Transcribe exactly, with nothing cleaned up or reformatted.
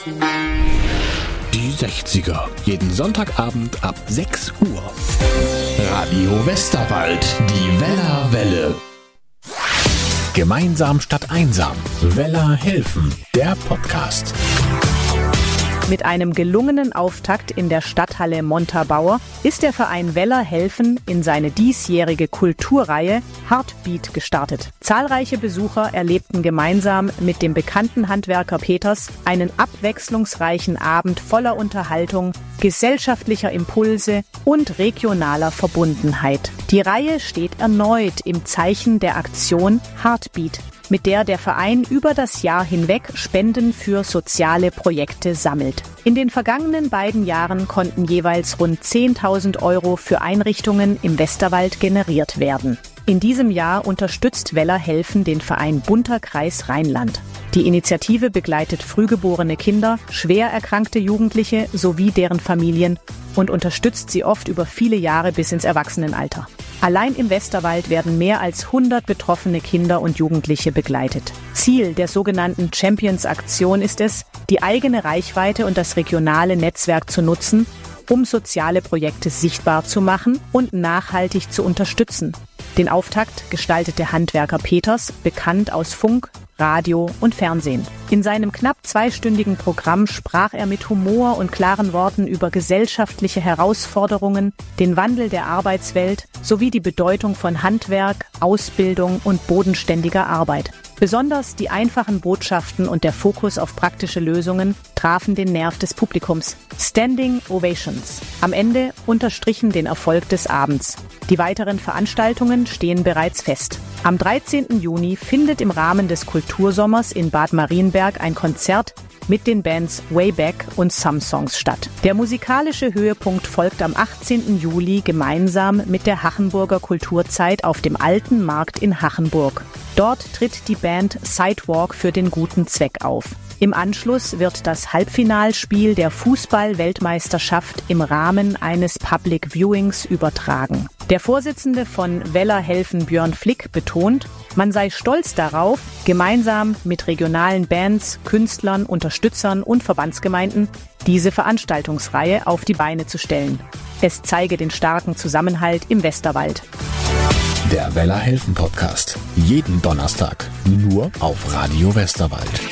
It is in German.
Die sechziger. Jeden Sonntagabend ab sechs Uhr. Radio Westerwald, die Wellerwelle. Gemeinsam statt einsam. Weller helfen. Der Podcast. Mit einem gelungenen Auftakt in der Stadthalle Montabaur ist der Verein Weller helfen in seine diesjährige Kulturreihe Heartbeat gestartet. Zahlreiche Besucher erlebten gemeinsam mit dem bekannten Handwerker Peters einen abwechslungsreichen Abend voller Unterhaltung, gesellschaftlicher Impulse und regionaler Verbundenheit. Die Reihe steht erneut im Zeichen der Aktion Heartbeat, mit der der Verein über das Jahr hinweg Spenden für soziale Projekte sammelt. In den vergangenen beiden Jahren konnten jeweils rund zehntausend Euro für Einrichtungen im Westerwald generiert werden. In diesem Jahr unterstützt Weller helfen den Verein Bunter Kreis Rheinland. Die Initiative begleitet frühgeborene Kinder, schwer erkrankte Jugendliche sowie deren Familien und unterstützt sie oft über viele Jahre bis ins Erwachsenenalter. Allein im Westerwald werden mehr als hundert betroffene Kinder und Jugendliche begleitet. Ziel der sogenannten Champions-Aktion ist es, die eigene Reichweite und das regionale Netzwerk zu nutzen, um soziale Projekte sichtbar zu machen und nachhaltig zu unterstützen. Den Auftakt gestaltete Handwerker Peters, bekannt aus Funk, Radio und Fernsehen. In seinem knapp zweistündigen Programm sprach er mit Humor und klaren Worten über gesellschaftliche Herausforderungen, den Wandel der Arbeitswelt sowie die Bedeutung von Handwerk, Ausbildung und bodenständiger Arbeit. Besonders die einfachen Botschaften und der Fokus auf praktische Lösungen trafen den Nerv des Publikums. Standing Ovations. Am Ende unterstrichen den Erfolg des Abends. Die weiteren Veranstaltungen stehen bereits fest. Am dreizehnten Juni findet im Rahmen des Kultursommers in Bad Marienberg ein Konzert mit den Bands Wayback und Some Songs statt. Der musikalische Höhepunkt folgt am achtzehnten Juli gemeinsam mit der Hachenburger Kulturzeit auf dem Alten Markt in Hachenburg. Dort tritt die Band Sidewalk für den guten Zweck auf. Im Anschluss wird das Halbfinalspiel der Fußball-Weltmeisterschaft im Rahmen eines Public Viewings übertragen. Der Vorsitzende von Weller helfen, Björn Flick, betont, man sei stolz darauf, gemeinsam mit regionalen Bands, Künstlern, Unterstützern und Verbandsgemeinden diese Veranstaltungsreihe auf die Beine zu stellen. Es zeige den starken Zusammenhalt im Westerwald. Der Weller helfen Podcast. Jeden Donnerstag. Nur auf Radio Westerwald.